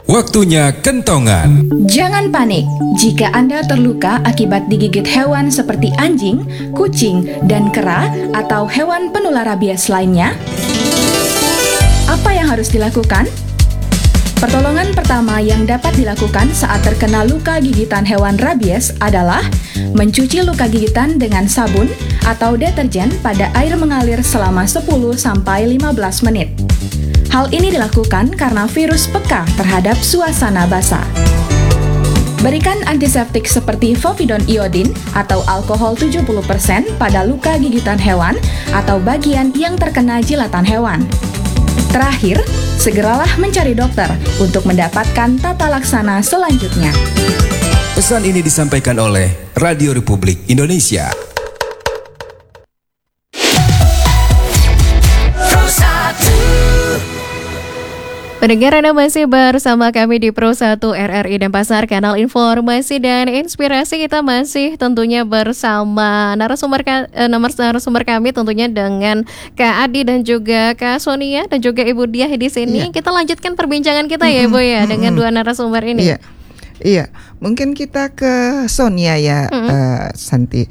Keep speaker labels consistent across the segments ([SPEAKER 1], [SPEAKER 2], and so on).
[SPEAKER 1] Waktunya kentongan.
[SPEAKER 2] Jangan panik jika Anda terluka akibat digigit hewan seperti anjing, kucing, dan kera atau hewan penular rabies lainnya. Apa yang harus dilakukan? Pertolongan pertama yang dapat dilakukan saat terkena luka gigitan hewan rabies adalah mencuci luka gigitan dengan sabun atau deterjen pada air mengalir selama 10-15 menit. Hal ini dilakukan karena virus peka terhadap suasana basah. Berikan antiseptik seperti povidone iodin atau alkohol 70% pada luka gigitan hewan atau bagian yang terkena jilatan hewan. Terakhir, segeralah mencari dokter untuk mendapatkan tata laksana selanjutnya.
[SPEAKER 1] Pesan ini disampaikan oleh Radio Republik Indonesia.
[SPEAKER 3] Pendengar, Anda masih bersama kami di Pro 1 RRI Denpasar, kanal informasi dan inspirasi. Kita masih tentunya bersama narasumber kami tentunya dengan Kak Adi dan juga Kak Sonia dan juga Ibu Diah di sini. Yeah. Kita lanjutkan perbincangan kita ya, Ibu ya, dengan dua narasumber ini.
[SPEAKER 4] Iya. Mungkin kita ke Sonia ya, Santi.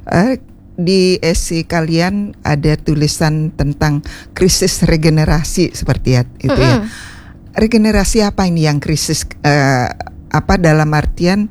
[SPEAKER 4] Di esai kalian ada tulisan tentang krisis regenerasi seperti itu ya. Regenerasi apa ini yang krisis? Apa dalam artian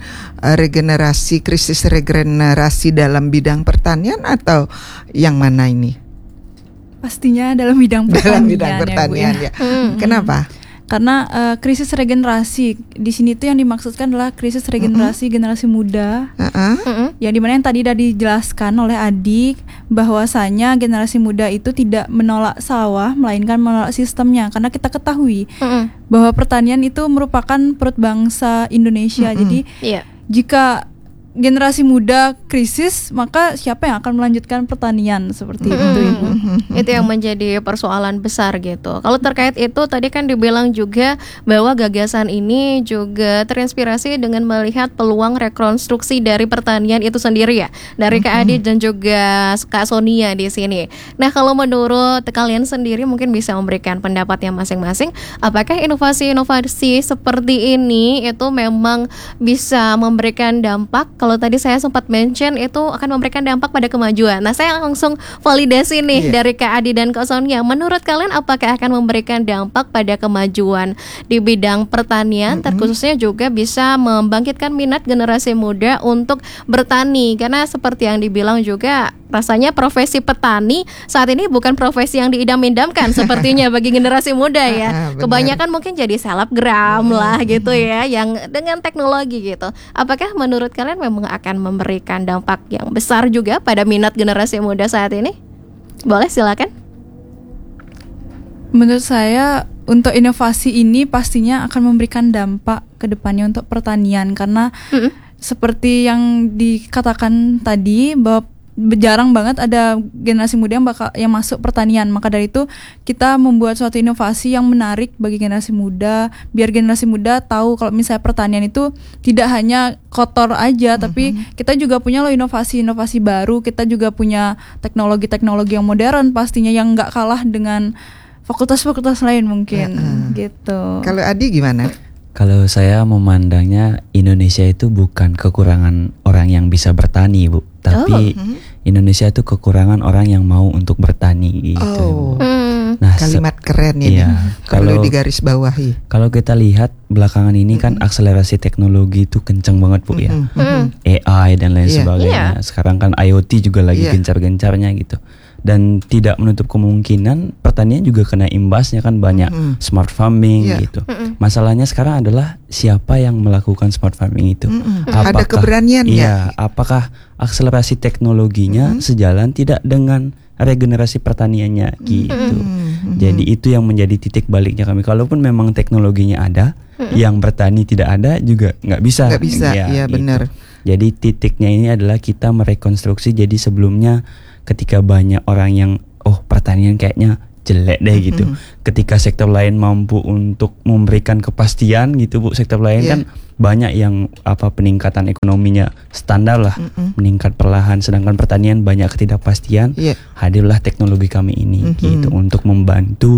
[SPEAKER 4] krisis regenerasi dalam bidang pertanian atau yang mana ini?
[SPEAKER 5] Pastinya dalam bidang pertanian.
[SPEAKER 4] Dalam bidang pertanian ya. Kenapa?
[SPEAKER 5] Karena krisis regenerasi di sini tuh yang dimaksudkan adalah krisis regenerasi generasi muda, yang dimana yang tadi sudah dijelaskan oleh Adik bahwasanya generasi muda itu tidak menolak sawah melainkan menolak sistemnya, karena kita ketahui bahwa pertanian itu merupakan perut bangsa Indonesia. Jadi jika generasi muda krisis, maka siapa yang akan melanjutkan pertanian seperti itu, Ibu?
[SPEAKER 3] Itu yang menjadi persoalan besar gitu. Kalau terkait itu tadi kan dibilang juga bahwa gagasan ini juga terinspirasi dengan melihat peluang rekonstruksi dari pertanian itu sendiri ya, dari Kak Adi dan juga Kak Sonia di sini. Nah, kalau menurut kalian sendiri mungkin bisa memberikan pendapatnya masing-masing, apakah inovasi-inovasi seperti ini itu memang bisa memberikan dampak? Kalau tadi saya sempat mention itu akan memberikan dampak pada kemajuan. Nah, saya langsung validasi nih dari Kak Adi dan Kak Sonia. Menurut kalian apakah akan memberikan dampak pada kemajuan di bidang pertanian, terkhususnya juga bisa membangkitkan minat generasi muda untuk bertani? Karena seperti yang dibilang juga, rasanya profesi petani saat ini bukan profesi yang diidam-idamkan sepertinya bagi generasi muda ya. Kebanyakan mungkin jadi selebgram lah gitu ya, yang dengan teknologi gitu. Apakah menurut kalian memang akan memberikan dampak yang besar juga pada minat generasi muda saat ini? Boleh, silakan.
[SPEAKER 5] Menurut saya untuk inovasi ini pastinya akan memberikan dampak ke depannya untuk pertanian, karena seperti yang dikatakan tadi bahwa jarang banget ada generasi muda yang masuk pertanian. Maka dari itu kita membuat suatu inovasi yang menarik bagi generasi muda, biar generasi muda tahu kalau misalnya pertanian itu tidak hanya kotor aja, tapi kita juga punya loh inovasi-inovasi baru. Kita juga punya teknologi-teknologi yang modern pastinya, yang nggak kalah dengan fakultas-fakultas lain mungkin gitu.
[SPEAKER 4] Kalau Adi gimana?
[SPEAKER 6] Kalau saya memandangnya, Indonesia itu bukan kekurangan orang yang bisa bertani, Bu, tapi Indonesia itu kekurangan orang yang mau untuk bertani gitu. Nah,
[SPEAKER 4] kalimat keren ini. Kalau digaris bawahi.
[SPEAKER 6] Kalau kita lihat belakangan ini kan akselerasi teknologi itu kencang banget, Bu ya. AI dan lain sebagainya. Sekarang kan IoT juga lagi gencar-gencarnya gitu. Dan tidak menutup kemungkinan pertanian juga kena imbasnya kan, banyak smart farming gitu. Masalahnya sekarang adalah siapa yang melakukan smart farming itu.
[SPEAKER 4] Ada keberanian
[SPEAKER 6] apakah akselerasi teknologinya sejalan tidak dengan regenerasi pertaniannya gitu. Jadi itu yang menjadi titik baliknya kami. Kalaupun memang teknologinya ada, yang bertani tidak ada juga nggak bisa.
[SPEAKER 4] Nggak bisa,
[SPEAKER 6] gitu.
[SPEAKER 4] Benar.
[SPEAKER 6] Jadi titiknya ini adalah kita merekonstruksi. Jadi sebelumnya ketika banyak orang yang pertanian kayaknya jelek deh gitu, ketika sektor lain mampu untuk memberikan kepastian gitu, Bu, sektor lain kan banyak yang peningkatan ekonominya standar lah, meningkat perlahan, sedangkan pertanian banyak ketidakpastian. Hadirlah teknologi kami ini gitu untuk membantu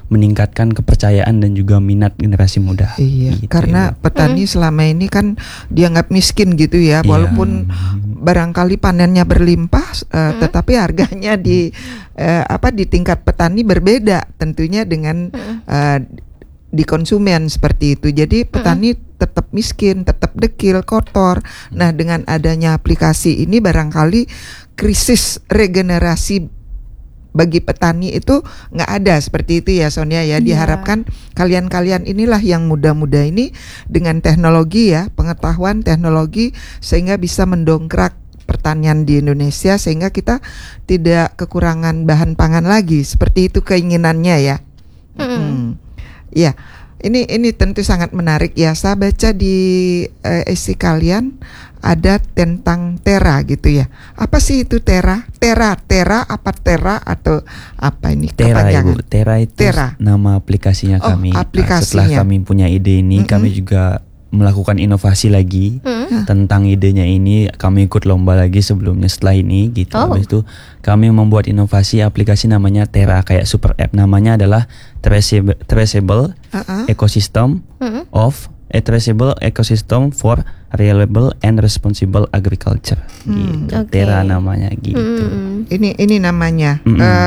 [SPEAKER 6] meningkatkan kepercayaan dan juga minat generasi muda.
[SPEAKER 4] Iya,
[SPEAKER 6] gitu,
[SPEAKER 4] karena
[SPEAKER 6] Ibu.
[SPEAKER 4] petani selama ini kan dianggap miskin gitu ya, walaupun barangkali panennya berlimpah, tetapi harganya di tingkat petani berbeda tentunya dengan di konsumen seperti itu. Jadi petani tetap miskin, tetap dekil, kotor. Nah, dengan adanya aplikasi ini barangkali krisis regenerasi bagi petani itu nggak ada seperti itu ya Sonia ya. Diharapkan kalian-kalian inilah yang muda-muda ini dengan teknologi ya, pengetahuan teknologi, sehingga bisa mendongkrak pertanian di Indonesia sehingga kita tidak kekurangan bahan pangan lagi. Seperti itu keinginannya ya. Ya, ini tentu sangat menarik ya. Saya baca di isi kalian ada tentang Terra gitu ya. Apa sih itu Terra? Terra apa Terra atau apa ini?
[SPEAKER 6] Terra Ibu. Terra itu nama aplikasinya kami.
[SPEAKER 4] Aplikasinya.
[SPEAKER 6] Setelah kami punya ide ini, kami juga melakukan inovasi lagi tentang idenya ini. Kami ikut lomba lagi sebelumnya setelah ini gitu. Habis itu kami membuat inovasi aplikasi namanya Terra, kayak super app. Namanya adalah Traceable Ecosystem Traceable Ecosystem for Reliable and Responsible Agriculture. Gitu. Terra namanya gitu.
[SPEAKER 4] Ini namanya.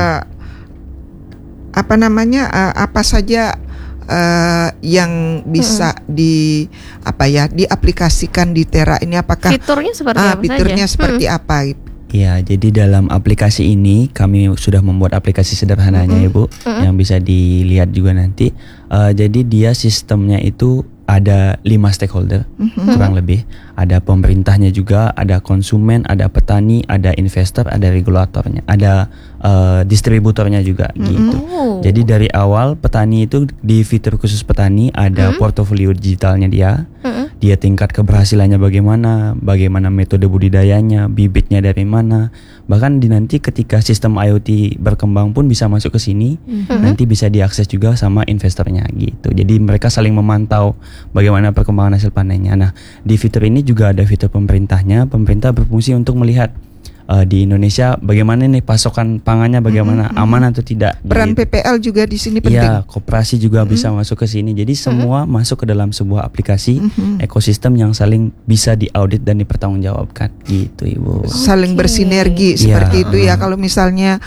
[SPEAKER 4] Apa namanya? Apa saja yang bisa diaplikasikan di Terra ini? Apakah
[SPEAKER 3] fiturnya seperti apa
[SPEAKER 4] fiturnya
[SPEAKER 3] saja?
[SPEAKER 4] seperti apa?
[SPEAKER 6] Ya, jadi dalam aplikasi ini kami sudah membuat aplikasi sederhananya Ibu, yang bisa dilihat juga nanti. Jadi dia sistemnya itu ada 5 stakeholder kurang lebih. Ada pemerintahnya juga, ada konsumen, ada petani, ada investor, ada regulatornya, ada distributornya juga gitu. Jadi dari awal petani itu di fitur khusus petani ada portofolio digitalnya dia tingkat keberhasilannya bagaimana metode budidayanya, bibitnya dari mana. Bahkan nanti ketika sistem IoT berkembang pun bisa masuk ke sini, nanti bisa diakses juga sama investornya gitu. Jadi mereka saling memantau bagaimana perkembangan hasil panennya. Nah, di fitur ini juga ada fitur pemerintahnya. Pemerintah berfungsi untuk melihat di Indonesia bagaimana nih pasokan pangannya, bagaimana aman atau tidak.
[SPEAKER 4] Peran PPL juga di sini penting.
[SPEAKER 6] Ya, koperasi juga bisa masuk ke sini. Jadi semua masuk ke dalam sebuah aplikasi ekosistem yang saling bisa diaudit dan dipertanggungjawabkan gitu, Ibu.
[SPEAKER 4] Saling bersinergi seperti itu ya. Kalau misalnya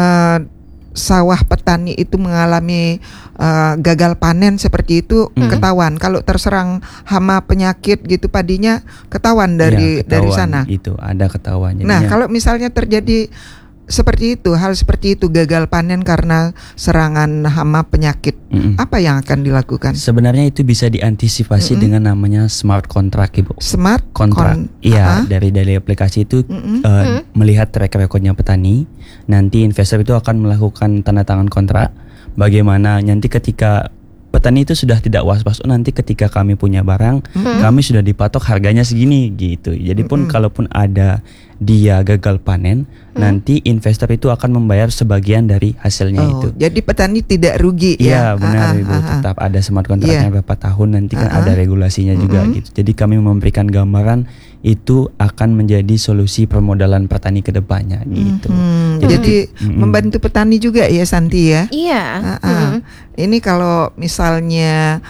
[SPEAKER 4] sawah petani itu mengalami gagal panen seperti itu, ketahuan. Kalau terserang hama penyakit gitu padinya ketahuan dari sana.
[SPEAKER 6] Itu ada ketahuan.
[SPEAKER 4] Nah, kalau misalnya terjadi seperti itu, hal seperti itu, gagal panen karena serangan hama penyakit, apa yang akan dilakukan?
[SPEAKER 6] Sebenarnya itu bisa diantisipasi dengan namanya smart contract, Ibu.
[SPEAKER 4] Smart
[SPEAKER 6] contract. Iya, dari aplikasi itu melihat track recordnya petani. Nanti investor itu akan melakukan tanda tangan kontrak. Bagaimana nanti ketika petani itu sudah tidak was-was, nanti ketika kami punya barang, kami sudah dipatok harganya segini gitu. Jadi pun kalaupun ada dia gagal panen, nanti investor itu akan membayar sebagian dari hasilnya itu.
[SPEAKER 4] Jadi petani tidak rugi ya?
[SPEAKER 6] Iya benar Ibu, tetap ada smart kontraknya berapa tahun, nanti kan ada regulasinya juga gitu. Jadi kami memberikan gambaran itu akan menjadi solusi permodalan petani ke depannya gitu.
[SPEAKER 4] Jadi membantu petani juga ya Santi ya?
[SPEAKER 3] Iya.
[SPEAKER 4] Ini kalau misalnya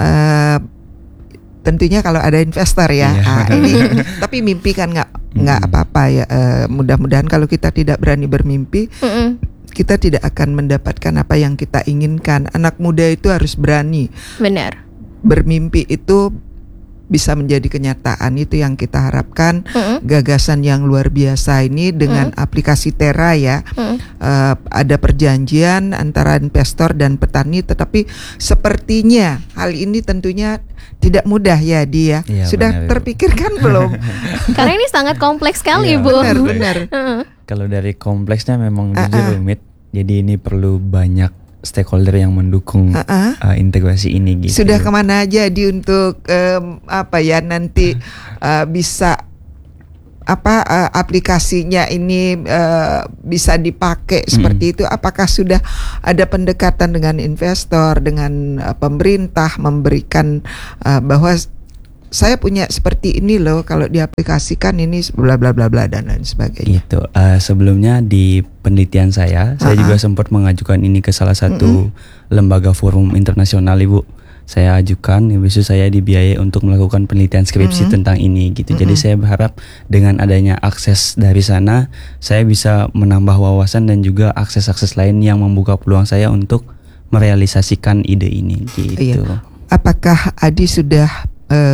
[SPEAKER 4] tentunya kalau ada investor ya, ini tapi mimpi kan nggak apa-apa ya. Mudah-mudahan kalau kita tidak berani bermimpi, kita tidak akan mendapatkan apa yang kita inginkan. Anak muda itu harus berani.
[SPEAKER 3] Benar.
[SPEAKER 4] Bermimpi itu bisa menjadi kenyataan, itu yang kita harapkan. Gagasan yang luar biasa ini dengan aplikasi Terra ya. Ada perjanjian antara investor dan petani, tetapi sepertinya hal ini tentunya tidak mudah ya dia.
[SPEAKER 6] Ya,
[SPEAKER 4] sudah
[SPEAKER 6] benar,
[SPEAKER 4] terpikirkan belum?
[SPEAKER 3] Karena ini sangat kompleks sekali,
[SPEAKER 6] Ya,
[SPEAKER 3] Bu.
[SPEAKER 4] Benar.
[SPEAKER 6] Kalau dari kompleksnya memang jujur rumit. Jadi ini perlu banyak stakeholder yang mendukung integrasi ini gitu.
[SPEAKER 4] Sudah kemana aja untuk nanti bisa aplikasinya ini bisa dipakai seperti itu? Apakah sudah ada pendekatan dengan investor, dengan pemerintah, memberikan bahwa saya punya seperti ini loh, kalau diaplikasikan ini bla bla bla bla dan lain sebagainya.
[SPEAKER 6] Gitu. Sebelumnya di penelitian saya juga sempat mengajukan ini ke salah satu lembaga forum internasional, Ibu. Saya ajukan, habis itu saya dibiayai untuk melakukan penelitian skripsi tentang ini gitu. Jadi saya berharap dengan adanya akses dari sana, saya bisa menambah wawasan dan juga akses-akses lain yang membuka peluang saya untuk merealisasikan ide ini gitu.
[SPEAKER 4] Iya. Apakah Adi sudah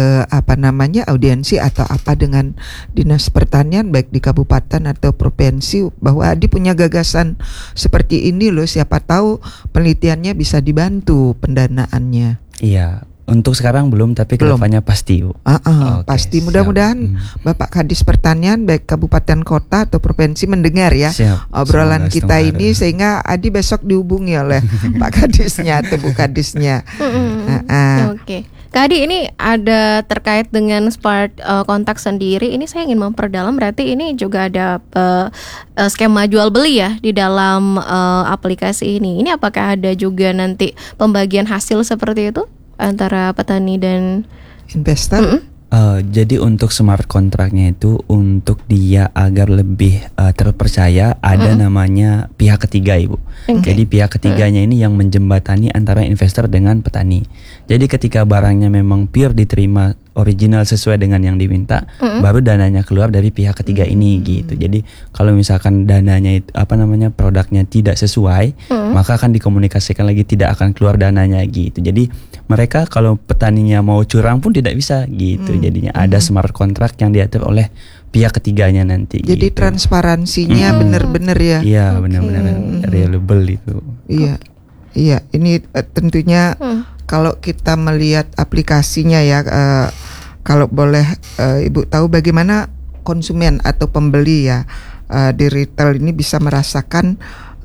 [SPEAKER 4] audiensi atau apa dengan Dinas Pertanian baik di kabupaten atau provinsi bahwa Adi punya gagasan seperti ini loh, siapa tahu penelitiannya bisa dibantu pendanaannya?
[SPEAKER 6] Iya, untuk sekarang belum, tapi kedepannya pasti, Bu.
[SPEAKER 4] Pasti. Mudah-mudahan Bapak Kadis Pertanian baik kabupaten, kota atau provinsi mendengar ya obrolan kita ini, sehingga Adi besok dihubungi oleh Pak Kadisnya atau Bu Kadisnya.
[SPEAKER 3] Oke. Kak Adi, ini ada terkait dengan smart kontak sendiri. Ini saya ingin memperdalam, berarti ini juga ada skema jual beli ya di dalam aplikasi ini. Ini apakah ada juga nanti pembagian hasil seperti itu antara petani dan
[SPEAKER 4] investor?
[SPEAKER 6] Jadi untuk smart kontraknya itu untuk dia agar lebih terpercaya ada namanya pihak ketiga, Ibu. Jadi pihak ketiganya ini yang menjembatani antara investor dengan petani. Jadi ketika barangnya memang pure diterima original sesuai dengan yang diminta, baru dananya keluar dari pihak ketiga ini gitu. Jadi kalau misalkan dananya itu produknya tidak sesuai, maka akan dikomunikasikan lagi tidak akan keluar dananya gitu. Jadi mereka kalau petaninya mau curang pun tidak bisa gitu. Jadinya ada smart contract yang diatur oleh pihak ketiganya nanti.
[SPEAKER 4] Jadi
[SPEAKER 6] gitu.
[SPEAKER 4] Transparansinya benar-benar ya.
[SPEAKER 6] Iya, benar-benar reliable itu.
[SPEAKER 4] Iya. Iya, ini tentunya kalau kita melihat aplikasinya ya, kalau boleh Ibu tahu bagaimana konsumen atau pembeli ya di retail ini bisa merasakan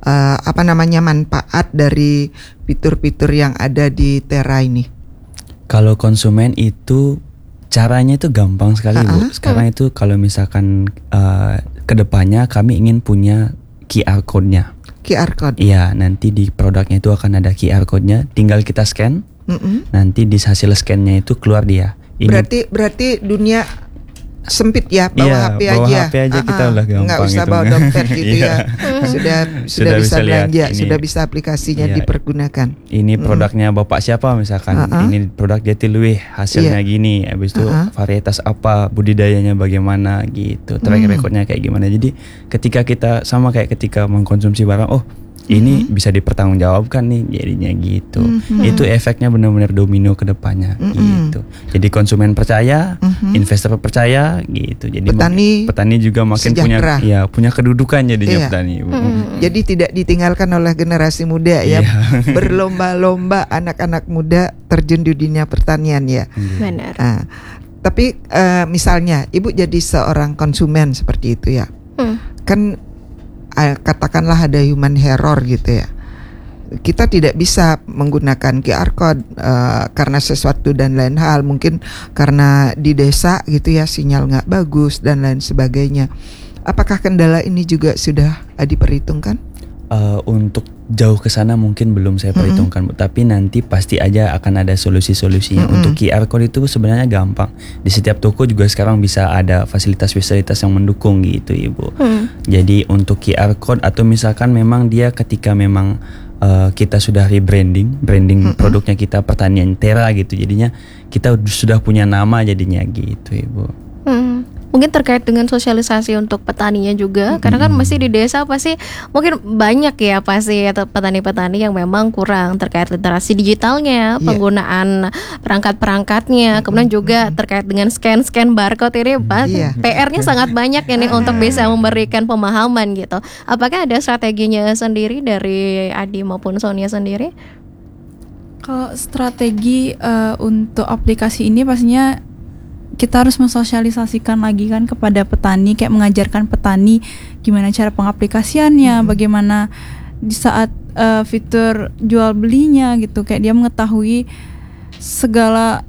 [SPEAKER 4] manfaat dari fitur-fitur yang ada di Tera ini.
[SPEAKER 6] Kalau konsumen itu caranya itu gampang sekali, Bu. Sekarang itu kalau misalkan kedepannya kami ingin punya QR code-nya.
[SPEAKER 4] QR code.
[SPEAKER 6] Iya, nanti di produknya itu akan ada QR code-nya, tinggal kita scan. Nanti di hasil scan-nya itu keluar dia.
[SPEAKER 4] Ini berarti dunia sempit ya, bawa HP
[SPEAKER 6] bawa
[SPEAKER 4] aja.
[SPEAKER 6] HP aja kita udah gampang.
[SPEAKER 4] Nggak usah bawa dompet gitu ya. Sudah bisa belanja, sudah bisa aplikasinya dipergunakan.
[SPEAKER 6] Ini produknya Bapak siapa misalkan, ini produk Jatiluwih, hasilnya gini, habis itu varietas apa, budidayanya bagaimana gitu, track recordnya kayak gimana. Jadi ketika kita sama kayak ketika mengkonsumsi barang, ini bisa dipertanggungjawabkan nih jadinya gitu. Itu efeknya benar-benar domino ke depannya gitu. Jadi konsumen percaya, investor percaya gitu. Jadi petani juga makin punya kedudukan jadinya petani.
[SPEAKER 4] Jadi tidak ditinggalkan oleh generasi muda ya. Berlomba-lomba anak-anak muda terjun di dunia pertanian ya.
[SPEAKER 3] Benar.
[SPEAKER 4] Tapi misalnya Ibu jadi seorang konsumen seperti itu ya. Kan katakanlah ada human error gitu ya. Kita tidak bisa menggunakan QR code karena sesuatu dan lain hal, mungkin karena di desa gitu ya sinyal nggak bagus dan lain sebagainya. Apakah kendala ini juga sudah diperhitungkan?
[SPEAKER 6] Untuk jauh ke sana mungkin belum saya perhitungkan, Bu. Tapi nanti pasti aja akan ada solusi-solusinya. Untuk QR code itu sebenarnya gampang. Di setiap toko juga sekarang bisa ada fasilitas-fasilitas yang mendukung gitu, Ibu. Jadi untuk QR code atau misalkan memang dia ketika memang kita sudah branding produknya kita pertanian Tera gitu. Jadinya kita sudah punya nama jadinya gitu, Ibu.
[SPEAKER 3] Mungkin terkait dengan sosialisasi untuk petaninya juga, karena kan masih di desa pasti mungkin banyak ya pasti atau petani-petani yang memang kurang terkait literasi digitalnya, penggunaan perangkat-perangkatnya, kemudian juga terkait dengan scan barcode ini, PR-nya sangat banyak ya nih untuk bisa memberikan pemahaman gitu. Apakah ada strateginya sendiri dari Adi maupun Sonia sendiri?
[SPEAKER 5] Kalau strategi untuk aplikasi ini pastinya kita harus mensosialisasikan lagi kan kepada petani, kayak mengajarkan petani gimana cara pengaplikasiannya, bagaimana di saat fitur jual belinya gitu, kayak dia mengetahui segala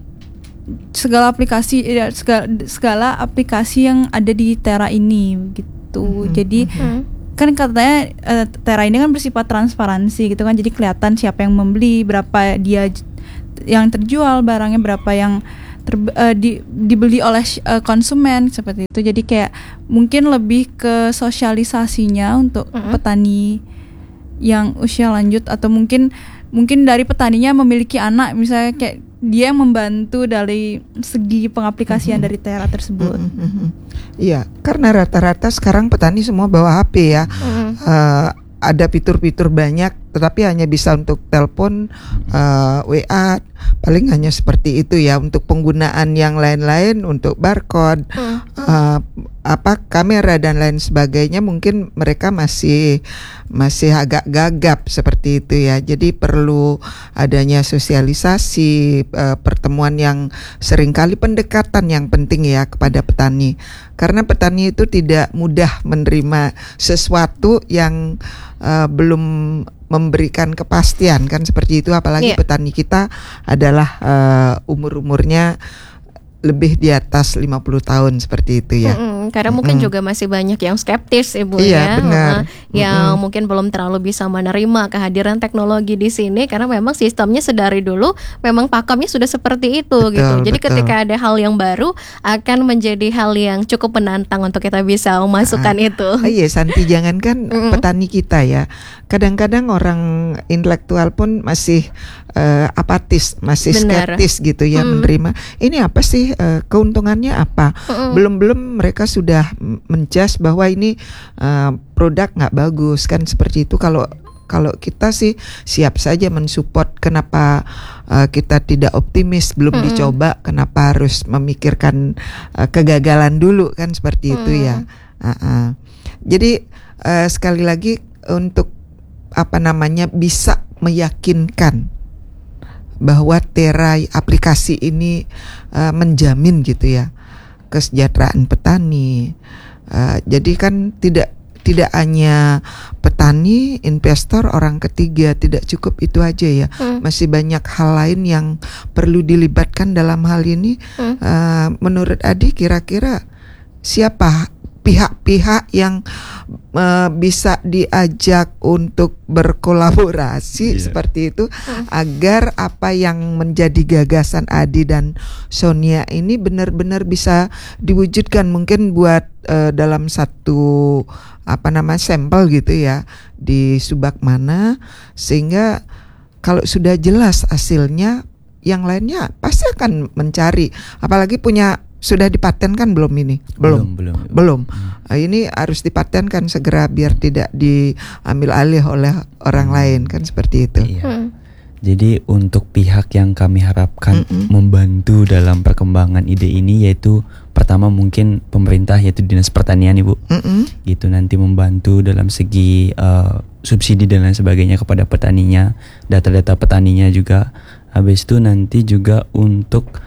[SPEAKER 5] aplikasi segala aplikasi yang ada di Tera ini gitu. Jadi kan katanya Tera ini kan bersifat transparansi gitu kan, jadi kelihatan siapa yang membeli, berapa dia yang terjual barangnya, berapa yang dibeli oleh konsumen seperti itu. Jadi kayak mungkin lebih ke sosialisasinya untuk petani yang usia lanjut, atau mungkin dari petaninya memiliki anak, misalnya kayak dia yang membantu dari segi pengaplikasian dari Tera tersebut.
[SPEAKER 4] Iya, karena rata-rata sekarang petani semua bawa HP ya. Ada fitur-fitur banyak, tetapi hanya bisa untuk telepon, WA, paling hanya seperti itu ya. Untuk penggunaan yang lain-lain, untuk barcode, kamera dan lain sebagainya, mungkin mereka masih agak gagap seperti itu ya. Jadi perlu adanya sosialisasi, pertemuan yang seringkali, pendekatan yang penting ya kepada petani. Karena petani itu tidak mudah menerima sesuatu yang belum memberikan kepastian kan, seperti itu. Apalagi petani kita adalah umur-umurnya lebih di atas 50 tahun seperti itu ya.
[SPEAKER 3] Karena mungkin juga masih banyak yang skeptis Ibu
[SPEAKER 4] ya.
[SPEAKER 3] Benar. Yang mungkin belum terlalu bisa menerima kehadiran teknologi di sini, karena memang sistemnya sedari dulu memang pakemnya sudah seperti itu gitu. Jadi ketika ada hal yang baru akan menjadi hal yang cukup menantang untuk kita bisa memasukkan itu.
[SPEAKER 4] Iya, Santi, jangankan petani kita ya. Kadang-kadang orang intelektual pun masih apatis, masih skeptis gitu ya, menerima. Ini apa sih, keuntungannya apa? Belum mereka sudah menjudge bahwa ini produk nggak bagus kan, seperti itu. Kalau kita sih siap saja mensupport. Kenapa kita tidak optimis, belum dicoba, kenapa harus memikirkan kegagalan dulu kan, seperti itu ya. Jadi sekali lagi, untuk bisa meyakinkan bahwa Tera aplikasi ini menjamin gitu ya kesejahteraan petani. Jadi kan tidak hanya petani, investor, orang ketiga, tidak cukup itu aja ya. Masih banyak hal lain yang perlu dilibatkan dalam hal ini. Menurut Adi, kira-kira siapa pihak-pihak yang bisa diajak untuk berkolaborasi seperti itu, agar apa yang menjadi gagasan Adi dan Sonia ini benar-benar bisa diwujudkan, mungkin buat dalam satu sampel gitu ya di Subak mana, sehingga kalau sudah jelas hasilnya, yang lainnya pasti akan mencari. Apalagi sudah dipatenkan belum ini? Belum. Ini harus dipatenkan segera biar tidak diambil alih oleh orang lain kan, seperti itu.
[SPEAKER 6] Jadi untuk pihak yang kami harapkan membantu dalam perkembangan ide ini, yaitu pertama mungkin pemerintah, yaitu Dinas Pertanian Ibu. Gitu, nanti membantu dalam segi subsidi dan lain sebagainya kepada petaninya, data-data petaninya juga. Habis itu nanti juga untuk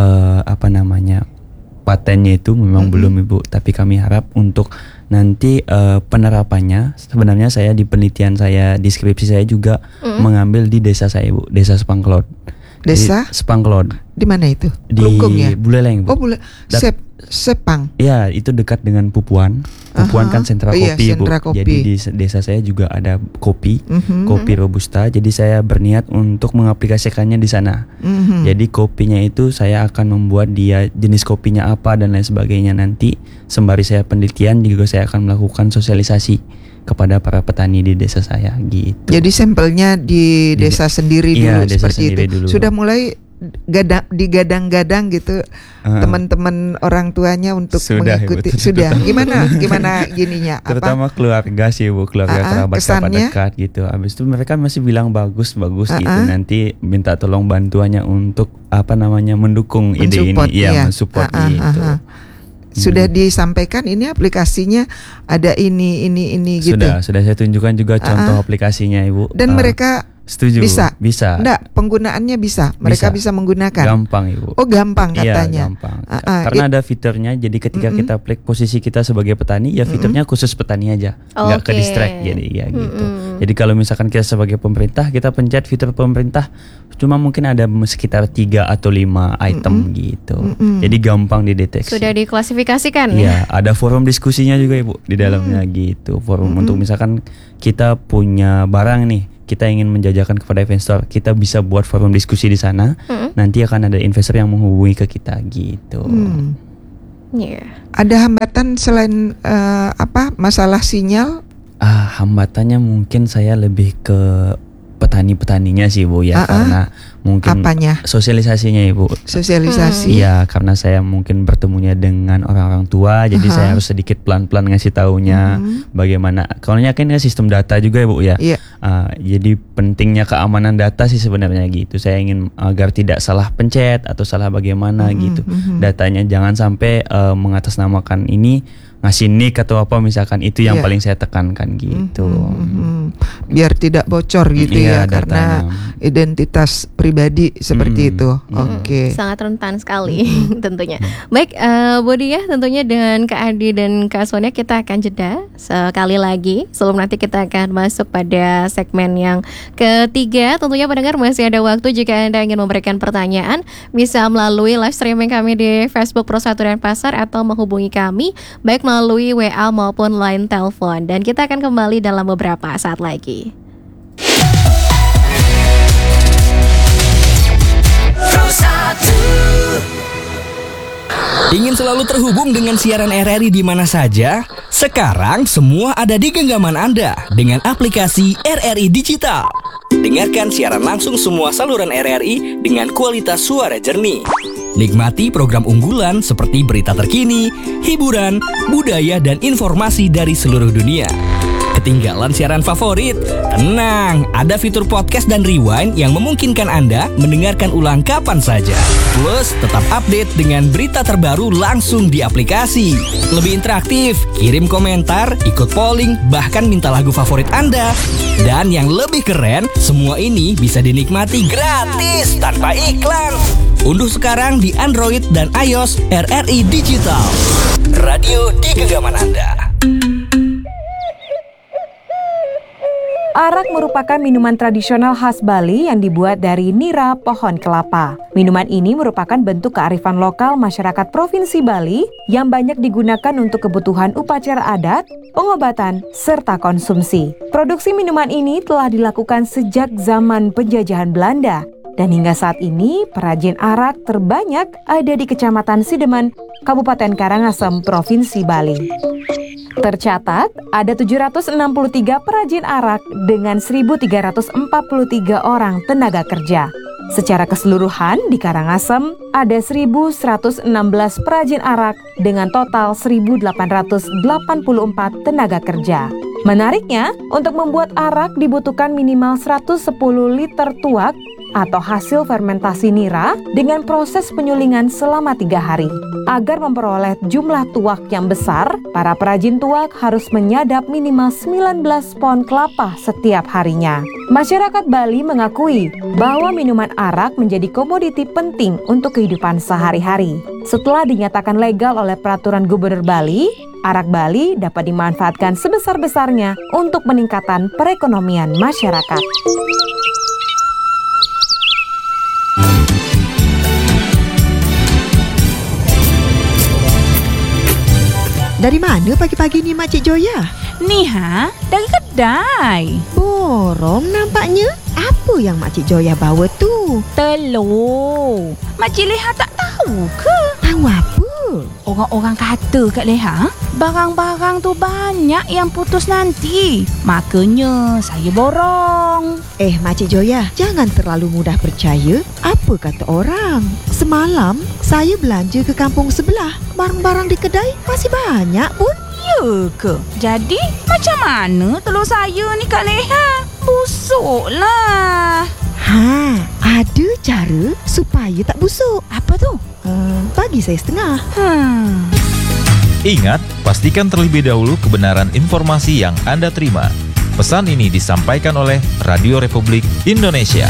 [SPEAKER 6] patennya itu memang belum Ibu, tapi kami harap untuk nanti penerapannya, sebenarnya saya di penelitian saya, di skripsi saya juga mengambil di desa saya Ibu, Desa Sepangklod.
[SPEAKER 4] Desa
[SPEAKER 6] Sepangklod.
[SPEAKER 4] Di mana itu?
[SPEAKER 6] Di
[SPEAKER 4] Klungkung ya?
[SPEAKER 6] Buleleng Ibu.
[SPEAKER 4] Sepang.
[SPEAKER 6] Ya, itu dekat dengan Pupuan. Pupuan kan sentra kopi Ibu. Jadi di desa saya juga ada kopi Robusta. Jadi saya berniat untuk mengaplikasikannya di sana. Jadi kopinya itu saya akan membuat dia jenis kopinya apa dan lain sebagainya. Nanti sembari saya penelitian juga saya akan melakukan sosialisasi kepada para petani di desa saya gitu.
[SPEAKER 4] Jadi sampelnya di desa sendiri dulu,
[SPEAKER 6] desa
[SPEAKER 4] seperti
[SPEAKER 6] sendiri
[SPEAKER 4] itu.
[SPEAKER 6] Dulu.
[SPEAKER 4] Sudah mulai digadang-gadang gitu teman-teman orang tuanya untuk mengikuti. Sudah. Gimana gininya?
[SPEAKER 6] Terutama keluarga sih Bu, keluarga kerabat dekat gitu. Habis itu mereka masih bilang bagus gitu. Nanti minta tolong bantuannya untuk mendukung ide ini, mensupport gitu.
[SPEAKER 4] Sudah disampaikan ini aplikasinya ada ini gitu.
[SPEAKER 6] Sudah saya tunjukkan juga contoh aplikasinya Ibu.
[SPEAKER 4] Dan mereka
[SPEAKER 6] setuju? Bisa.
[SPEAKER 4] Enggak, penggunaannya bisa. Mereka bisa menggunakan.
[SPEAKER 6] Gampang Ibu.
[SPEAKER 4] Oh, gampang katanya.
[SPEAKER 6] Iya, gampang. Karena ada fiturnya. Jadi ketika kita klik posisi kita sebagai petani, ya fiturnya khusus petani aja. Enggak ke distract jadi ya gitu. Jadi kalau misalkan kita sebagai pemerintah, kita pencet fitur pemerintah, cuma mungkin ada sekitar 3 atau 5 item gitu. Jadi gampang dideteksi.
[SPEAKER 3] Sudah diklasifikasikan
[SPEAKER 6] ya? Ada forum diskusinya juga Ibu di dalamnya gitu. Forum untuk misalkan kita punya barang nih, kita ingin menjajakan kepada investor, kita bisa buat forum diskusi di sana. Nanti akan ada investor yang menghubungi ke kita gitu.
[SPEAKER 4] Ada hambatan selain masalah sinyal?
[SPEAKER 6] Hambatannya mungkin saya lebih ke petani-petaninya sih Bu ya, karena mungkin sosialisasinya Ibu.
[SPEAKER 4] Sosialisasi.
[SPEAKER 6] Iya, karena saya mungkin bertemunya dengan orang-orang tua, jadi saya harus sedikit pelan-pelan ngasih taunya bagaimana. Kalau kan sistem data juga ya Bu ya. Jadi pentingnya keamanan data sih sebenarnya gitu. Saya ingin agar tidak salah pencet atau salah bagaimana gitu. Datanya jangan sampai mengatasnamakan ini ngasih nick atau apa misalkan, itu yang paling saya tekankan gitu.
[SPEAKER 4] Biar tidak bocor gitu ya, karena identitas pribadi seperti itu. Oke.
[SPEAKER 3] Sangat rentan sekali tentunya. Baik, Bu Diah, tentunya dengan Kak Adi dan Kak Sonia kita akan jeda sekali lagi sebelum nanti kita akan masuk pada segmen yang ketiga. Tentunya pendengar masih ada waktu jika Anda ingin memberikan pertanyaan, bisa melalui live streaming kami di Facebook Pro1 Denpasar atau menghubungi kami baik melalui WA maupun line telepon. Dan kita akan kembali dalam beberapa saat lagi.
[SPEAKER 1] Ingin selalu terhubung dengan siaran RRI di mana saja? Sekarang semua ada di genggaman Anda dengan aplikasi RRI Digital. Dengarkan siaran langsung semua saluran RRI dengan kualitas suara jernih. Nikmati program unggulan seperti berita terkini, hiburan, budaya, dan informasi dari seluruh dunia. Ketinggalan siaran favorit? Tenang, ada fitur podcast dan rewind yang memungkinkan Anda mendengarkan ulang kapan saja. Plus, tetap update dengan berita terbaru langsung di aplikasi. Lebih interaktif, kirim komentar, ikut polling, bahkan minta lagu favorit Anda. Dan yang lebih keren, semua ini bisa dinikmati gratis tanpa iklan. Unduh sekarang di Android dan iOS RRI Digital. Radio di genggaman Anda.
[SPEAKER 7] Arak merupakan minuman tradisional khas Bali yang dibuat dari nira pohon kelapa. Minuman ini merupakan bentuk kearifan lokal masyarakat Provinsi Bali yang banyak digunakan untuk kebutuhan upacara adat, pengobatan, serta konsumsi. Produksi minuman ini telah dilakukan sejak zaman penjajahan Belanda. Dan hingga saat ini, perajin arak terbanyak ada di Kecamatan Sidemen, Kabupaten Karangasem, Provinsi Bali. Tercatat, ada 763 perajin arak dengan 1.343 orang tenaga kerja. Secara keseluruhan, di Karangasem ada 1.116 perajin arak dengan total 1.884 tenaga kerja. Menariknya, untuk membuat arak dibutuhkan minimal 110 liter tuak atau hasil fermentasi nira dengan proses penyulingan selama 3 hari. Agar memperoleh jumlah tuak yang besar, para perajin tuak harus menyadap minimal 19 pon kelapa setiap harinya. Masyarakat Bali mengakui bahwa minuman arak menjadi komoditi penting untuk kehidupan sehari-hari. Setelah dinyatakan legal oleh peraturan Gubernur Bali, arak Bali dapat dimanfaatkan sebesar-besarnya untuk peningkatan perekonomian masyarakat.
[SPEAKER 8] Dari mana pagi-pagi ni Makcik Joya?
[SPEAKER 9] Ni dari kedai.
[SPEAKER 8] Borong nampaknya. Apa yang Makcik Joya bawa tu?
[SPEAKER 9] Telur. Makcik Leha tak tahu ke?
[SPEAKER 8] Tahu apa?
[SPEAKER 9] Orang-orang kata kat Leha, barang-barang tu banyak yang putus nanti. Makanya saya borong.
[SPEAKER 8] Makcik Joya, jangan terlalu mudah percaya apa kata orang. Semalam saya belanja ke kampung sebelah. Barang-barang di kedai masih banyak pun.
[SPEAKER 9] Ya ke? Jadi macam mana telur saya ni Kak Leha? Busuk lah.
[SPEAKER 8] Ada cara supaya tak busuk.
[SPEAKER 9] Apa tu?
[SPEAKER 8] Bagi saya setengah.
[SPEAKER 10] Ingat, pastikan terlebih dahulu kebenaran informasi yang Anda terima. Pesan ini disampaikan oleh Radio Republik Indonesia.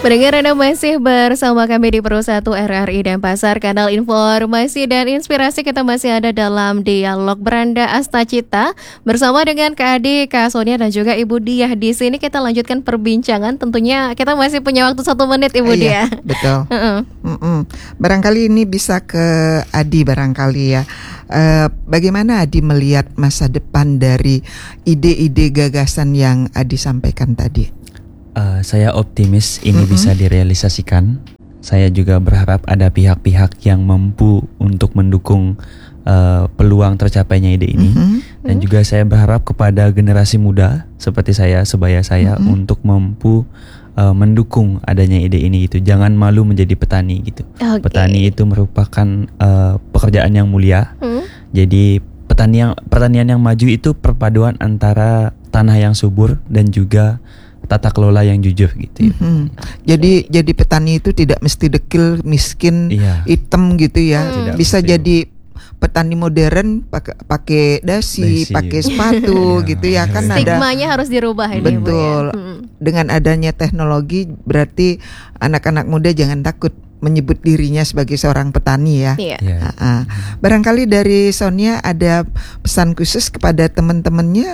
[SPEAKER 3] Pendengar, Anda masih bersama kami di Pro 1 RRI Denpasar, kanal informasi dan inspirasi. Kita masih ada dalam dialog Beranda Astacita bersama dengan Kak Adi, Kak Sonia dan juga Ibu Diah. Di sini kita lanjutkan perbincangan. Tentunya kita masih punya waktu 1 menit, Ibu Diah.
[SPEAKER 4] Betul. Barangkali ini bisa ke Adi barangkali ya. Bagaimana Adi melihat masa depan dari ide-ide gagasan yang Adi sampaikan tadi?
[SPEAKER 6] Saya optimis ini bisa direalisasikan. Saya juga berharap ada pihak-pihak yang mampu untuk mendukung peluang tercapainya ide ini. Dan juga saya berharap kepada generasi muda seperti saya, sebaya saya, untuk mampu mendukung adanya ide ini gitu. Jangan malu menjadi petani gitu. Petani itu merupakan pekerjaan yang mulia. Jadi pertanian yang maju itu perpaduan antara tanah yang subur dan juga tata kelola yang jujur gitu.
[SPEAKER 4] Jadi petani itu tidak mesti dekil, miskin, hitam gitu ya. Bisa jadi petani modern pakai dasi, pakai sepatu gitu ya kan.
[SPEAKER 3] Stigmanya harus dirubah ini.
[SPEAKER 4] Betul. Dengan adanya teknologi berarti anak-anak muda jangan takut menyebut dirinya sebagai seorang petani ya. Barangkali dari Sonia ada pesan khusus kepada teman-temannya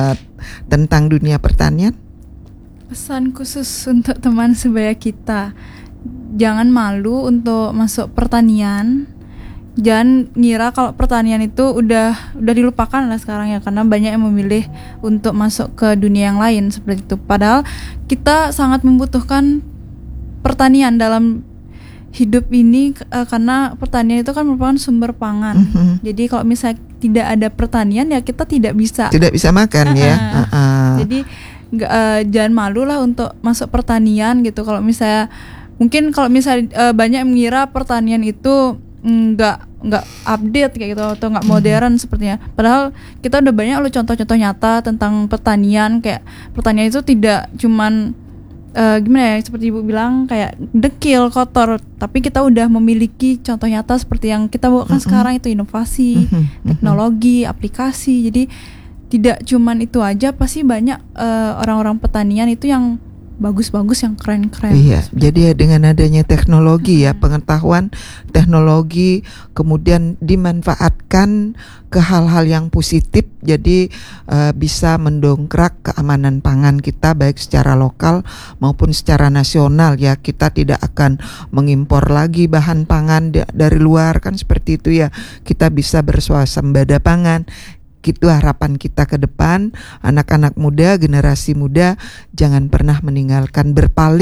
[SPEAKER 4] tentang dunia pertanian?
[SPEAKER 5] Pesan khusus untuk teman sebaya kita, jangan malu untuk masuk pertanian. Jangan ngira kalau pertanian itu udah dilupakan lah sekarang ya, karena banyak yang memilih untuk masuk ke dunia yang lain seperti itu. Padahal kita sangat membutuhkan pertanian dalam hidup ini, karena pertanian itu kan merupakan sumber pangan. Jadi kalau misalnya tidak ada pertanian ya kita tidak bisa
[SPEAKER 4] makan ya.
[SPEAKER 5] Jadi jangan malu lah untuk masuk pertanian gitu. Kalau misalnya banyak yang mengira pertanian itu nggak update kayak gitu atau nggak modern sepertinya. Padahal kita udah banyak loh contoh-contoh nyata tentang pertanian. Kayak pertanian itu tidak cuman gimana ya, seperti Ibu bilang kayak dekil, kotor, tapi kita udah memiliki contoh nyata seperti yang kita bawakan sekarang itu inovasi, teknologi, aplikasi. Jadi tidak cuman itu aja, pasti banyak orang-orang pertanian itu yang bagus-bagus, yang keren-keren.
[SPEAKER 4] Iya, jadi dengan adanya teknologi ya, pengetahuan teknologi kemudian dimanfaatkan ke hal-hal yang positif, jadi bisa mendongkrak keamanan pangan kita baik secara lokal maupun secara nasional ya. Kita tidak akan mengimpor lagi bahan pangan dari luar kan, seperti itu ya. Kita bisa berswasembada pangan. Itu harapan kita ke depan. Anak-anak muda, generasi muda jangan pernah meninggalkan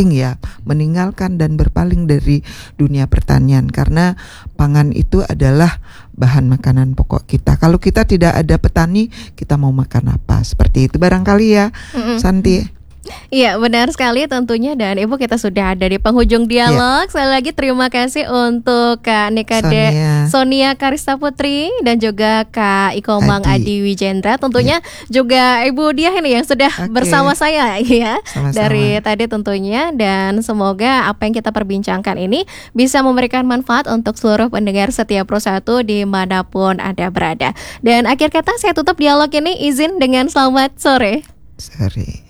[SPEAKER 4] dan berpaling dari dunia pertanian, karena pangan itu adalah bahan makanan pokok kita. Kalau kita tidak ada petani, kita mau makan apa? Seperti itu barangkali ya, Santi.
[SPEAKER 3] Iya, benar sekali tentunya. Dan Ibu, kita sudah ada di penghujung dialog. Sekali lagi terima kasih untuk Kak Nikade Sonia Karista Putri dan juga Kak Ikomang Adi Wijendra. Tentunya juga Ibu Diah ini yang sudah bersama saya ya. Sama-sama. Dari tadi tentunya. Dan semoga apa yang kita perbincangkan ini bisa memberikan manfaat untuk seluruh pendengar setia Pro 1 dimanapun Anda berada. Dan akhir kata saya tutup dialog ini, izin dengan selamat sore.
[SPEAKER 4] Sore.